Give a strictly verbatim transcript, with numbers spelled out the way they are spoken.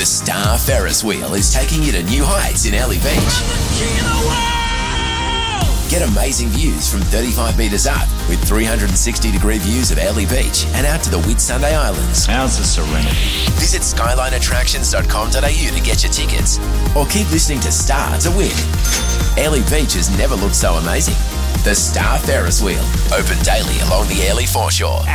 Star Ferris Wheel is taking you to new heights in Airlie Beach. Get amazing views from thirty-five metres up with three hundred sixty degree views of Airlie Beach and out to the Whitsunday Islands. How's the serenity? Visit skyline attractions dot com dot a u to get your tickets or keep listening to Star to win. Airlie Beach has never looked so amazing. The Star Ferris Wheel, open daily along the Airlie foreshore.